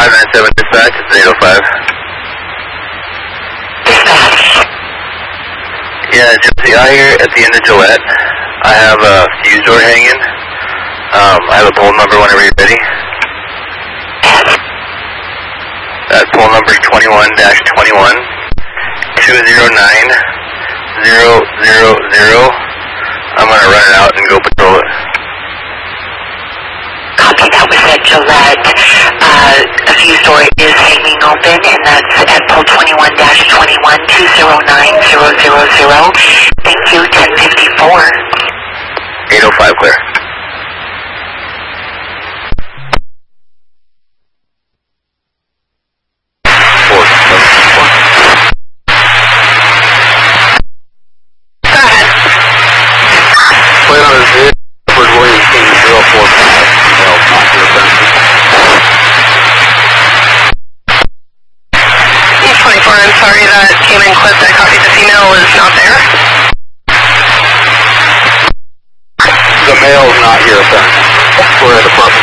597 dispatch, it's 805. Dispatch. Yeah, Gypsy, out here at the end of Gillette, I have a fuse door hanging. I have a pole number whenever you're ready. That pole number 21-21 209-000. I'm gonna run it out and go patrol it. Copy, that was at Gillette. A fuse door is hanging open, and that's at pole 21-21 209-000. Thank you, 1054. 805 clear. Plate on his head, Edward Williams King 045. Male, not your offense. East 24, I'm sorry that came in clipped. I copied the female is not there. The male is not your offense. We're at the front